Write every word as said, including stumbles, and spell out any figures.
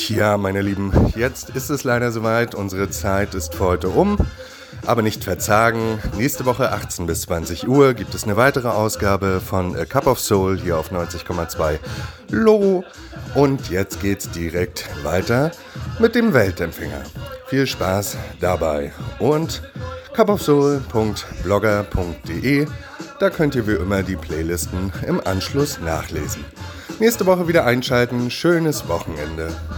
Ja, meine Lieben, jetzt ist es leider soweit. Unsere Zeit ist für heute um. Aber nicht verzagen. Nächste Woche achtzehn bis zwanzig Uhr gibt es eine weitere Ausgabe von A Cup of Soul hier auf neunzig Komma zwei Logo. Und jetzt geht's direkt weiter mit dem Weltempfänger. Viel Spaß dabei. Und cup of soul punkt blogger punkt de, da könnt ihr wie immer die Playlisten im Anschluss nachlesen. Nächste Woche wieder einschalten. Schönes Wochenende.